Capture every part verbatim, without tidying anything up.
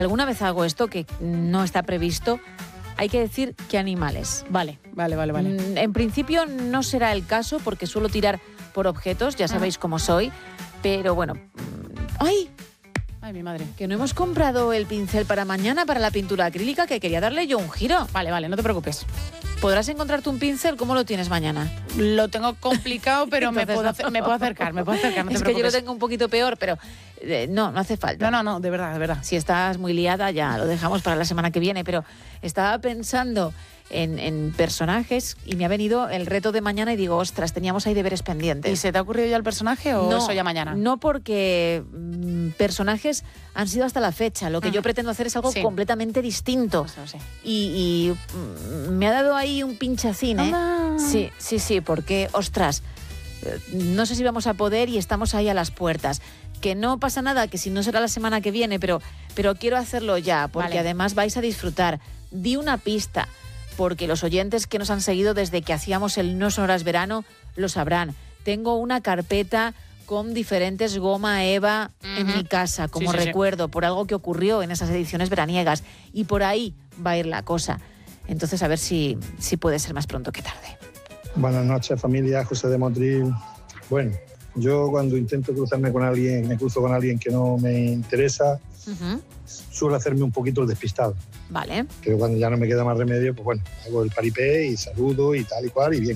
alguna vez hago esto que no está previsto, hay que decir qué animales. Vale, vale, vale, vale. En principio no será el caso porque suelo tirar por objetos, ya sabéis cómo soy, pero bueno. ¡Ay! Ay, mi madre. Que no hemos comprado el pincel para mañana para la pintura acrílica, que quería darle yo un giro. Vale, vale, no te preocupes. ¿Podrás encontrarte un pincel? ¿Cómo lo tienes mañana? Lo tengo complicado, pero me, puedo hacer, me puedo acercar, me puedo acercar, no te es preocupes. que yo lo tengo un poquito peor, pero eh, no, no hace falta. No, no, no, de verdad, de verdad. Si estás muy liada ya lo dejamos para la semana que viene, pero estaba pensando en, en personajes y me ha venido el reto de mañana y digo, ostras, teníamos ahí deberes pendientes. ¿Y se te ha ocurrido ya el personaje o no, eso ya mañana? No, porque mmm, personajes han sido hasta la fecha. Lo que uh-huh. yo pretendo hacer es algo sí. completamente distinto. Eso, sí. Y, y mmm, me ha dado ahí un pinchacín, ¿eh? ¡Anda! Sí, sí, sí, porque, ostras, no sé si vamos a poder y estamos ahí a las puertas. Que no pasa nada, que si no será la semana que viene, pero, pero quiero hacerlo ya, porque vale. además vais a disfrutar. Di una pista, porque los oyentes que nos han seguido desde que hacíamos el No Sonoras Verano lo sabrán. Tengo una carpeta con diferentes goma Eva uh-huh. en mi casa, como sí, sí, recuerdo, sí. por algo que ocurrió en esas ediciones veraniegas. Y por ahí va a ir la cosa. Entonces, a ver si, si puede ser más pronto que tarde. Buenas noches, familia. José de Motril. Bueno, yo cuando intento cruzarme con alguien, me cruzo con alguien que no me interesa, uh-huh. suelo hacerme un poquito el despistado. Vale. Pero cuando ya no me queda más remedio, pues bueno, hago el paripé y saludo y tal y cual y bien.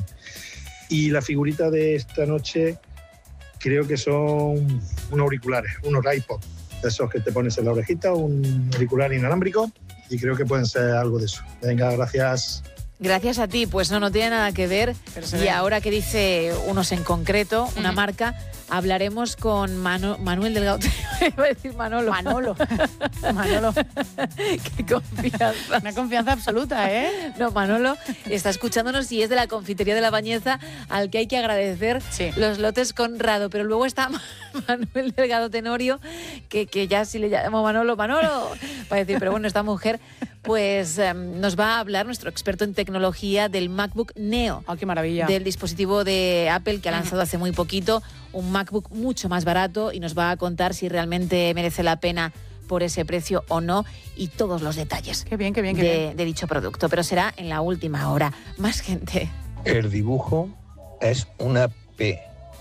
Y la figurita de esta noche creo que son unos auriculares, unos iPod, de esos que te pones en la orejita, un auricular inalámbrico y creo que pueden ser algo de eso. Venga, gracias. Gracias a ti, pues no, no tiene nada que ver. Y ve. Ahora que dice unos en concreto, una uh-huh. marca, hablaremos con Manu, Manuel Delgado. Iba a decir Manolo. Manolo. Manolo. Qué confianza. Una confianza absoluta, ¿eh? No, Manolo está escuchándonos y es de la confitería de La Bañeza, al que hay que agradecer sí. los lotes Conrado. Pero luego está Manuel Delgado Tenorio, que, que ya si le llamo Manolo, Manolo, va a decir, pero bueno, esta mujer pues um, nos va a hablar nuestro experto en tecnología del MacBook Neo. ¡Oh, qué maravilla! Del dispositivo de Apple que ha lanzado uh-huh. hace muy poquito, un MacBook mucho más barato, y nos va a contar si realmente merece la pena por ese precio o no, y todos los detalles qué bien, qué bien, qué de, bien. de dicho producto. Pero será en la última hora. Más gente. El dibujo es una P.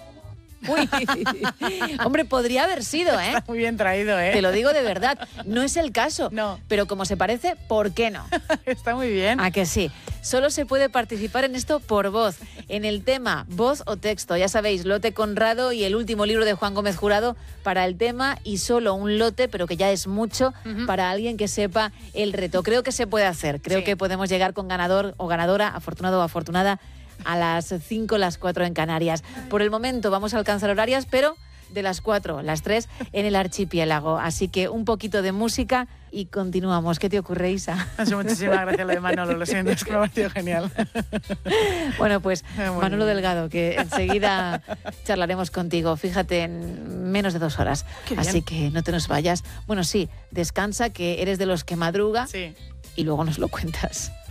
Uy, hombre, podría haber sido, ¿eh? Está muy bien traído, ¿eh? Te lo digo de verdad. No es el caso. No. Pero como se parece, ¿por qué no? Está muy bien. ¿A que sí? Solo se puede participar en esto por voz. En el tema voz o texto. Ya sabéis, lote Conrado y el último libro de Juan Gómez Jurado para el tema, y solo un lote, pero que ya es mucho, uh-huh. para alguien que sepa el reto. Creo que se puede hacer. Creo sí. que podemos llegar con ganador o ganadora, afortunado o afortunada, a las cinco, las cuatro en Canarias. Por el momento vamos a alcanzar horarias, pero de las cuatro, las tres en el archipiélago. Así que un poquito de música y continuamos. ¿Qué te ocurre, Isa? Muchísimas gracias, lo de Manolo, lo siento, es que me ha parecido genial. Bueno, pues Manolo Delgado, que enseguida charlaremos contigo, fíjate, en menos de dos horas. Así que no te nos vayas. Bueno, sí, descansa, que eres de los que madruga, sí. y luego nos lo cuentas.